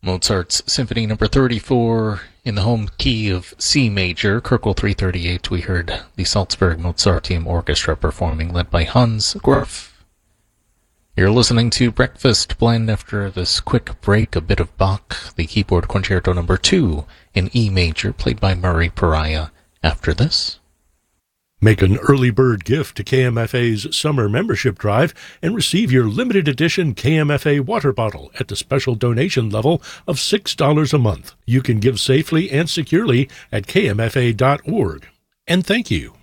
Mozart's Symphony Number 34 in the home key of C major, Kirkel 338. We heard the Salzburg Mozarteum Orchestra performing, led by Hans Groff. You're listening to Breakfast Blend. After this quick break, a bit of Bach, the Keyboard Concerto Number 2 in E major, played by Murray Pariah. After this, make an early bird gift to KMFA's summer membership drive and receive your limited edition KMFA water bottle at the special donation level of $6 a month. You can give safely and securely at kmfa.org. And thank you.